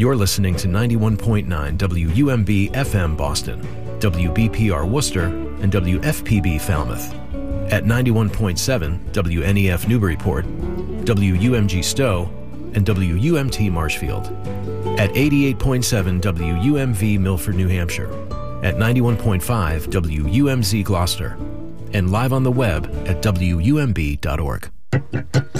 You're listening to 91.9 WUMB FM Boston, WBPR Worcester, and WFPB Falmouth. At 91.7 WNEF Newburyport, WUMG Stowe, and WUMT Marshfield. At 88.7 WUMV Milford, New Hampshire. At 91.5 WUMZ Gloucester. And live on the web at WUMB.org.